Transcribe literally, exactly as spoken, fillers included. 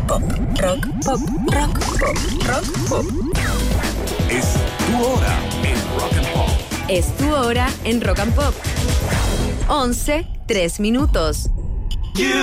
pop, rock, pop, rock, pop, rock, pop. Es tu hora en Rock and Pop. Es tu hora en Rock and Pop. once, tres minutos.